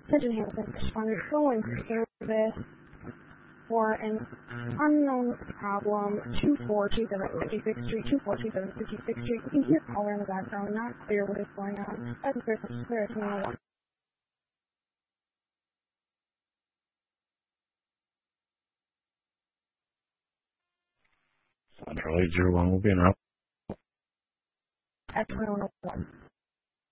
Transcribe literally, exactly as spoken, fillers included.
Pigeon Hamilton responded calling for service for an unknown problem, two four two seven fifty-sixth Street, two four two seven fifty-sixth Street. You can hear caller in the background, not clear what is going on. As a person, clear to me. Central eight zero one will be an up. At one oh one.